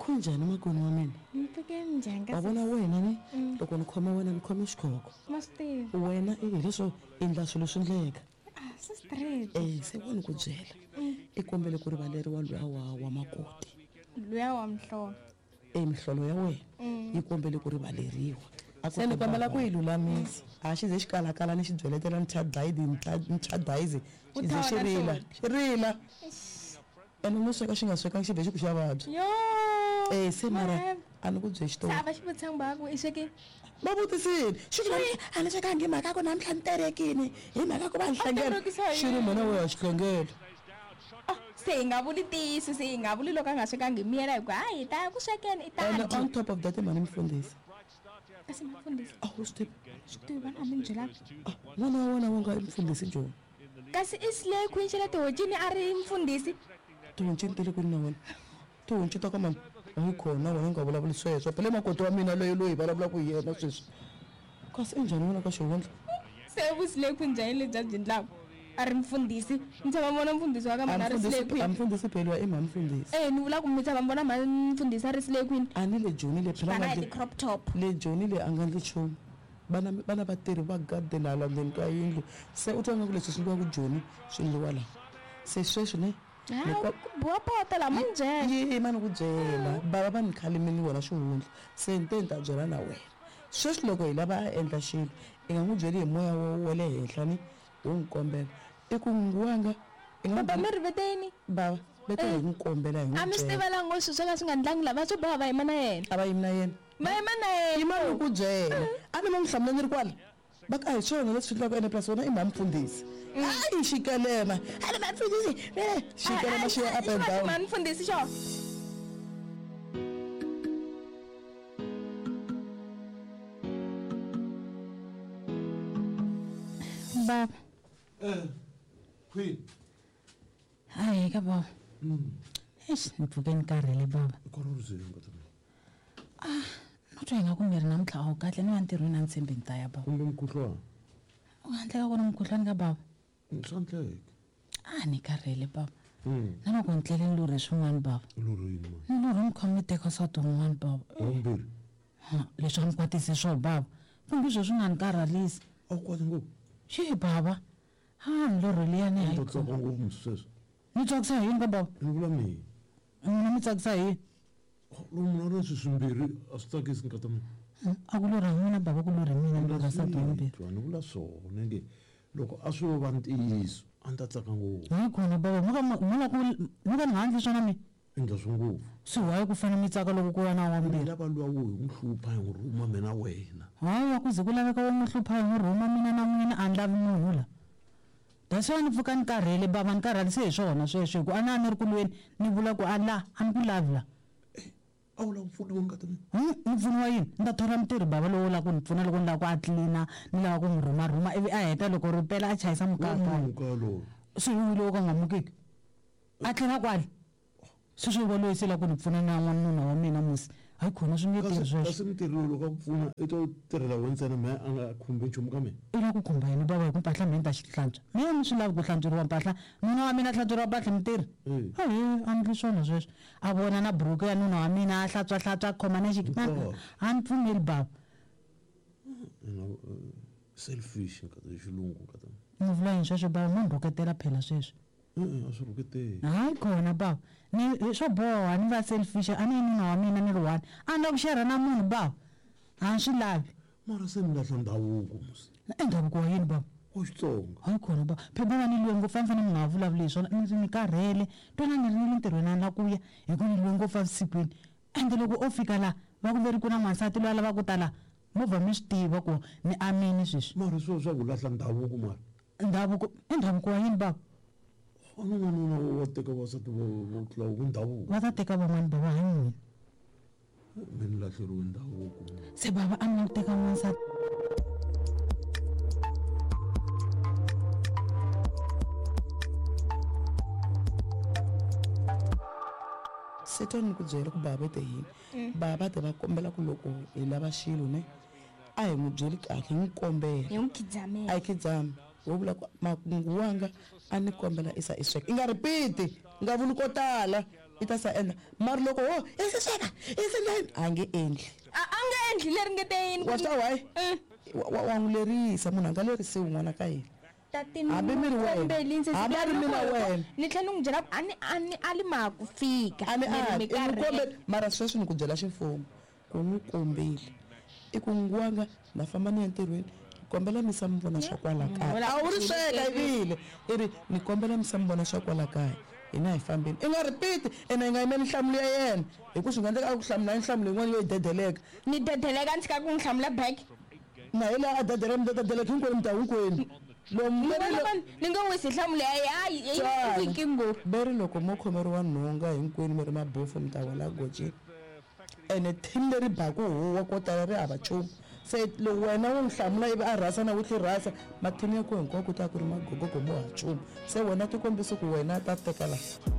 kunjani makoni wa mina Mpeke njani ka wabona wena ni loko ni khoma wena ni khome xikhoko Masti. wena i leswo endla swilo swi endleka Ah, so straight. se voni ku byela i kombele ku rivaleriwa luya wa makoti Luya wa mhlo. mihlolo ya wena yi kombele ku rivaleriwa se ni kombela ku yi lulamisa a xi ze xi kalakala ni xi byeletela nchadayizi xi ze xi rila ene no sweka xi nga swekangi xi ve xi ku xa vabya Yo. se mara a ni ku bye xitori Sava xivutshang bako i sweke. va vutisini xi a ni swekangi hi mhaka ku namuntlha ni terekini hi mhaka ku va ni hlengela xi ri mina we ya xihlengela Se nga vuli tisi, se nga vuli loko nga swekangi miyela hi ku hayi ta ku swekeni i ta. and on top of that mani mfundhisi Kasi mfundisi. awu swi Swi vana mi byela. n'wana wa wena wa nga i mfundhisi joni Kasi isle queen xela tihojini a ri mfundisi. tihoncini tele kwini na wena tihonci ta ka mani yi khona wena nga vulavuli sweswo phele makoti wa mina loyi vulavulaka hi yena sweswi kasi i njhani wena ka xihundla Se vusile queen njhani le bya bindlaku. A ri mfundisi. Mi tshama vona mfundisi wa ka mina ri sile queen. amfundhisi pheliwa i mhani mfundhisi Ni vula ku mi tshama vona mfundisi a ri sile queen. a ni le joni le phela Bana nga hi crop top. le joni le a nga ndli nchumu vana vatirhi va gadeni hala ndzeni ka yindlu se u twa nga ku leswi swi endliwa ku joni swi endliwa laha se sweswi ne Buwa pota la manje. yi mani ku byela bava va ni khalimini wena xihundla se ni te ni ta byela na wena sweswi loko hi lava a endla xilo i nga n'wi byeli hi moya wa le henhla ni wo n'wi kombela i ku nguwanga i nga Baba mi riveteni. bava bete hi n'wi kombela hi A mi n'wi swi byela tivela ngo swi sweka swi nga ndlangi lava swo boha va yima na yena. a va yimi na yena Va yima na yena. yi mani ku byela a ni ma n'wi hlamula ni ri kwala va ka hi swona leswi endlaka ene plus wena i mhani mfundhisi ayi xikelema a ni mhani mfundhisi xikelema xi ya up and down Mani mfundhisi xo. Baba. Queen. Hayi ka baba. Ni pfuke ni karhele baba. Kororuzeni ngathana. Notho nga ku miri namuntlha a wu kahle ni wa ntirhweni a ni tshembi ni ta ya baba. Kumbe mkhuhlwana. U handleka ku ri mukhuhlwani ka baba. Swa endleka. Ni karhele baba. Na loko ni tlele ni lurhe swin'wana baba. Lurhini ma. Ni lurhe ni khome ni teka nsati wun'wana baba. Wambirhi. Leswi a ni kwatise swo baba. Kumbe sweswo swi nga ni karhalisi. A wu kwati ngopfu. Xi baba. Ni lurhile ya ni hayi. U tsaka ngopfu sweswo. Ni tsakisa hi yini ka baba? Ni vula mina. Mina mi tsakisa hi yini? Lomu munhu a ri swimbirhi a swi tsakisi nkata mina. A ku lurha n'wina baba ku lurhi mina ni lurha nsati wambirhi. Ni vula swona nge loko a swi va ntiyiso a ni ta tsaka ngopfu. Hayi khona baba muka ni handli swona mi. Endla swi ngopfu. Swi wayi ku fana mi tsaka loko ku va na Ni wambirhi. lava luwa wo hi n'wi hlupha hi n'wi rhuma mina wena. Hayi ku ze ku laveka wa n'wi hlupha hi n'wi rhuma mina na n'wina a ni lavi munhu la. That's why ni pfuka ni karhele baba ni karhalise hi swona sweswo hi ku a na ni ri ku lweni ni vula ku a ni ku lavi la. A wu lava ku pfuniwa nkata mina. Ni pfuniwa yini? Ni ta thola mutirhi baba lowo lava ku ni pfuna loko ni lava ku a tlilina ni lava ku n'wi rhuma ivi a heta loko ri pela a chayisa mukaka. Mukalo. Swi wile wo ka nga mukiki. A tlhela kwali. Swi va loyi se la ku ni pfuna na n'wanuna wa mina musi. Hayi khona swi nge tirhi sweswo. Kasi mutirhi lowu loko a ku pfuna i to tirhela wena ntsena mehe a nga khumbi nchumu ka mina. I la ku khumba yini baba hi ku mpahla mina ta xi hlantswa. Mina ni swi lavi ku hlantsweriwa mpahla. Nuna wa mina a hlantsweriwa mpahla mutirhi. Hayi a ndli swona sweswo. A vona na buruku ya nuna wa mina a hlantswa a khoma na xikipana. A ni pfumeli baba. Selfish nkata hi xilungu nkata. Ni vula yini sweswo baba munhu rhuketela phela sweswo. A swi rhuketeli. Hayi khona baba. Ni swo boha ni va selfish a ni nuna wa mina ni ri one. A ni la ku share na munhu baba. A ni swi lavi. Mara se ni lahla ndhavuko musi. Ndhavuko wa yini baba? Wa Xitsonga. Hayi khona baba. Phela va ni lwe ngopfu a ni fanele mi nga vulavuli hi swona ni karhele. Twana ni ri ni le ntirhweni a ni la ku ya hi ku ni lwe ngopfu evusikwini. Ende loko o fika la va ku veri ku na n'wansati loyi a lava ku ta la movha mi swi tiva ku ni amini sweswi. Mara swilo swa ku lahla ndhavuko mara. Ndhavuko wa yini baba? N'wanuna wa teka vasati vo tlula wu ndhavuko. Va ta teka van'wana baba hayi. Mina ni lahleriwe ndhavuko. Se baba a ni la ku teka n'wansati. se twa ni ku byela ku baba te yini baba te va kombela ku loko hi lava xilo ne a hi n'wi byeli kahle hi n'wi kombela Hi n'wi khidzamela. a hi khidzami wo vula ku makungu wanga a ni kombela isa i sweka i nga ripiti nga vuli ko tala i ta sa endla mara loko ho i se sweka i se ndani a nge endli a nga endli leri nga te yini wa swa why wa n'wi lerisa munhu a nga lerisi un'wana ka yena hambi mi ri wena hambi a ri mina wena ni tlhela ni n'wi byela a li ma ku fika a ni kombela mara sweswi ni ku byela ximfumo ku n'wi kombeli i ku ngwanga na famba ni ya ntirhweni kombela mi sa mi vona swa kwala kaya a wu ri sweka ivile i ri ni kombela mi sa mi vona swa kwala kaya hina hi fambeni i nga repeat ene i nga yimeli nhlamulo ya yena hi ku swi nga endleka a ku hlamula nhlamulo yin'wana yo yi dedeleka ni dedeleka ni tshika ku n'wi hlamula back na hi laha a dedela mi dedeleka hinkwenu mi ta hinkwenu ni nga wisi nhlamulo ya viki ngopfu beri loko mo khomeriwa nhonga hinkwenu mi ri mabofu mi ta wela gojeni ene thini leri baku huwa ko tala ri hava nchumu se loko wena wo n'wi hlamula ivi a rhasa na wutlhi rhasa mathini ya ku hinkwawo ku ta ku ri magogogo mo ha nchumu se wena ti kombisa ku wena ta teka laha